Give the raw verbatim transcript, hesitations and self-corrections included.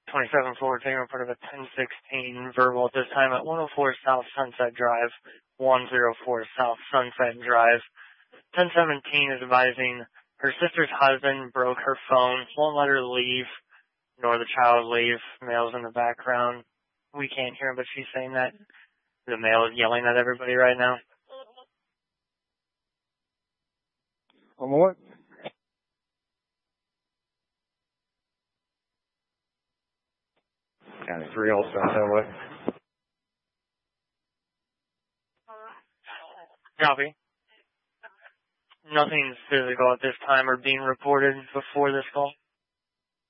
twenty-seven forward, taking report of a ten sixteen verbal at this time at one oh four South Sunset Drive, one oh four South Sunset Drive. ten seventeen is advising her sister's husband broke her phone, won't let her leave, nor the child leave. Male's in the background. We can't hear him, but she's saying that the male is yelling at everybody right now. On what? County three, all Sunset Way. Copy. Nothing physical at this time or being reported before this call.